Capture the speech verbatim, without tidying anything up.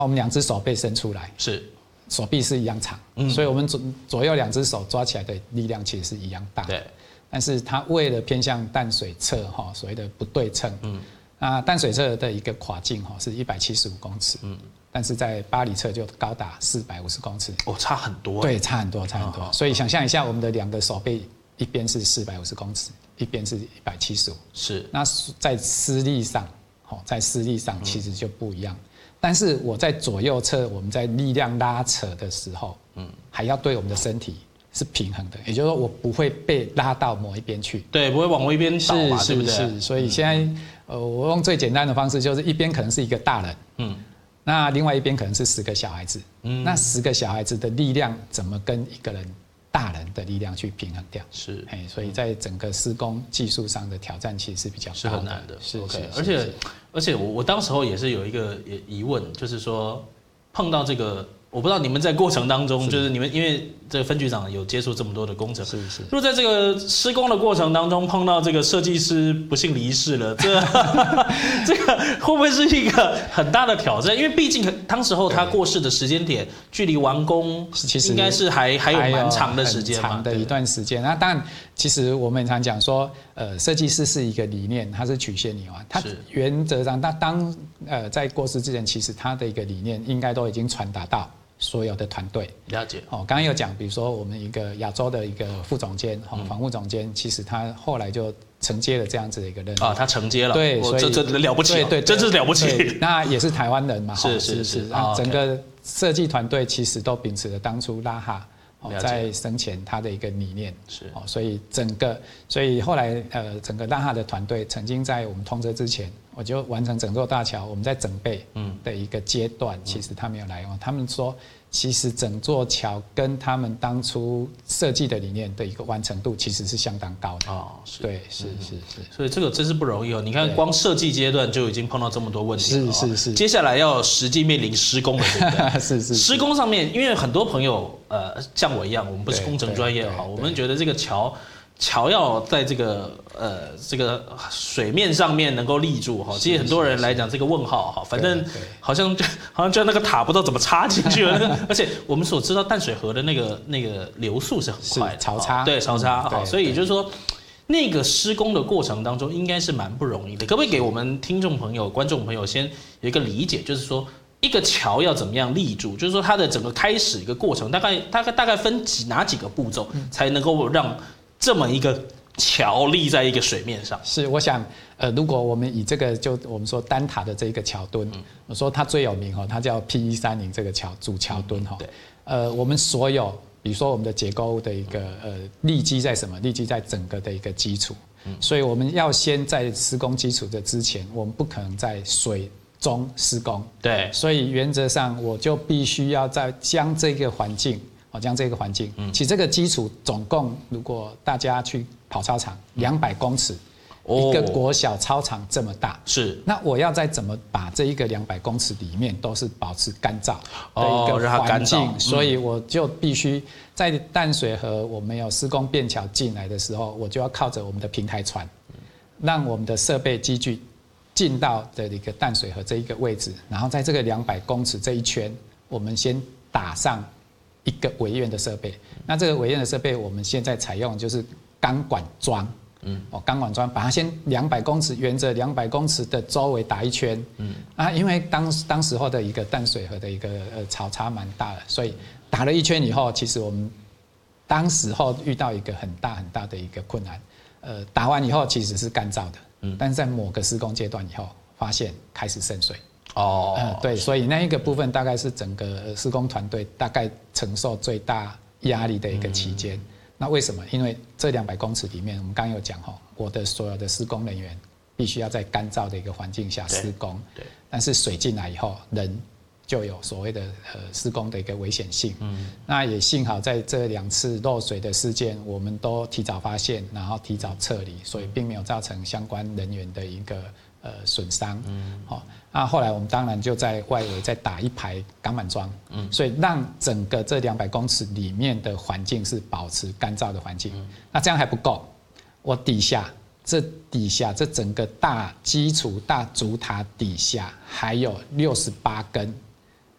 我们两只手背伸出来， 是手臂是一样长，嗯、所以我们左左右两只手抓起来的力量其实是一样大。 对， 但是它为了偏向淡水侧哈，所谓的不对称，嗯，那淡水侧的一个跨径哈是一百七十五公尺，嗯，但是在巴黎侧就高达四百五十公尺， 哦，差很多。 对，差很多，差很多。所以想象一下，我们的两个手背，一边是四百五十公尺，一边是一百七十五， 是。 那在施力上，在施力上其实就不一样。嗯、但是我在左右侧，我们在力量拉扯的时候，嗯，还要对我们的身体是平衡的，也就是说我不会被拉到某一边去， 对，不会往某一边倒嘛，对不对？ 是，所以现在呃，我用最简单的方式，就是一边可能是一个大人，嗯，那另外一边可能是十个小孩子，嗯，那十个小孩子的力量怎么跟一个人大人的力量去平衡掉？是，哎，所以在整个施工技术上的挑战其实是比较高的， 是很难的。 是 ，OK， 而且而且我我当时候也是有一个疑问，就是说碰到这个。我不知道你们在过程当中，就是你们因为这个分局长有接触这么多的工程， 是是。 如果在这个施工的过程当中碰到这个设计师不幸离世了，这这个会不会是一个很大的挑战？因为毕竟当时候他过世的时间点，距离完工其实应该是还还有蛮长的时间嘛， 长的一段时间。那当然，其实我们常讲说，呃，设计师是一个理念，它是曲线理嘛，它原则上，他当呃在过世之前，其实他的一个理念应该都已经传达到所有的团队。 了解。 哦，刚刚有讲，比如说我们一个亚洲的一个副总监，哦，防护总监，其实他后来就承接了这样子的一个任务啊，他承接了， 对，所以这这了不起， 对对， 真是了不起。 那也是台湾人嘛， 是是是， 啊，整个设计团队其实都秉持了当初拉哈在生前他的一个理念， 是哦，所以整个，所以后来呃，整个拉哈的团队曾经在我们通车之前，我就完成整座大桥，我们在整备的一个阶段，其实他没有来哦，他们说。其实整座桥跟他们当初设计的理念的一个完成度其实是相当高的哦，对，是是是， 所以这个真是不容易哦。你看，光设计阶段就已经碰到这么多问题了， 是是是。 接下来要实际面临施工了，对不对？ 是是。 施工上面，因为很多朋友呃像我一样，我们不是工程专业哈，我们觉得这个桥。桥要在这个呃这个水面上面能够立住哈，其实很多人来讲这个问号哈，反正好像就好像就那个塔不知道怎么插进去了，那个而且我们所知道淡水河的那个那个流速是很快的， 潮差对潮差哈，所以也就是说那个施工的过程当中应该是蛮不容易的，可不可以给我们听众朋友、观众朋友先有一个理解，就是说一个桥要怎么样立住，就是说它的整个开始一个过程大概大概大概分几哪几个步骤才能够让这么一个桥立在一个水面上， 是我想，呃，如果我们以这个就我们说单塔的这一个桥墩，嗯、我说它最有名哈，它叫 P 一三零这个桥主桥墩哈，嗯、呃，我们所有比如说我们的结构物的一个呃立基在什么？立基在整个的一个基础，嗯、所以我们要先在施工基础的之前，我们不可能在水中施工， 对， 所以原则上我就必须要在将这个环境。哦，这样这个环境，嗯，其实这个基础总共，如果大家去跑操场，两百公尺，哦、一个国小操场这么大， 是。 那我要再怎么把这一个两百公尺里面都是保持干燥的一个环境，哦嗯、所以我就必须在淡水河我们有施工便桥进来的时候，我就要靠着我们的平台船，让我们的设备机具进到的一个淡水河这一个位置，然后在这个两百公尺这一圈，我们先打上。一个围院的设备，那这个围院的设备，我们现在采用就是钢管桩，嗯，哦，钢管桩把它先两百公尺，沿着两百公尺的周围打一圈，嗯，啊，因为当当时候的一个淡水河的一个呃潮差蛮大的，所以打了一圈以后，其实我们当时候遇到一个很大很大的一个困难，呃，打完以后其实是干燥的，嗯，但是在某个施工阶段以后，发现开始渗水。哦、呃，对，所以那一个部分大概是整个施工团队大概承受最大压力的一个期间。嗯、那为什么？因为这两百公尺里面，我们刚刚有讲哈，我的所有的施工人员必须要在干燥的一个环境下施工。对。对但是水进来以后，人就有所谓的呃施工的一个危险性。嗯。那也幸好在这两次漏水的事件，我们都提早发现，然后提早撤离，所以并没有造成相关人员的一个。呃，损伤，嗯，好，那后来我们当然就在外围再打一排钢板桩，嗯，所以让整个这两百公尺里面的环境是保持干燥的环境。嗯、那这样还不够，我底下这底下这整个大基础大主塔底下还有六十八根